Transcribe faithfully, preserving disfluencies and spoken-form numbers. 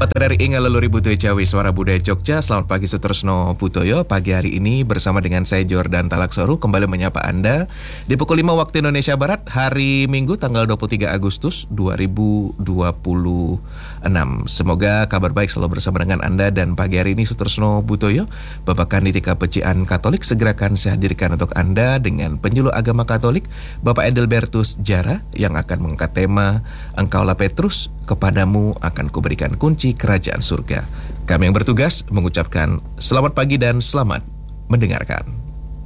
Materi inga leluri Butoyo Jawi Suara Budaya Jogja. Selamat pagi Sutresno Butoyo. Pagi hari ini bersama dengan saya Jordan Talaksoru kembali menyapa Anda di pukul lima waktu Indonesia Barat, hari Minggu tanggal dua puluh tiga Agustus dua ribu dua puluh enam. Semoga kabar baik selalu bersama dengan Anda. Dan pagi hari ini Sutresno Butoyo, Bapak Kanditika Pecian Katolik segera akan saya hadirkan untuk Anda dengan penyuluh agama Katolik Bapak Edelbertus Jara yang akan mengangkat tema Engkaulah Petrus, kepadamu akan kuberikan kunci kerajaan surga. Kami yang bertugas mengucapkan selamat pagi dan selamat mendengarkan.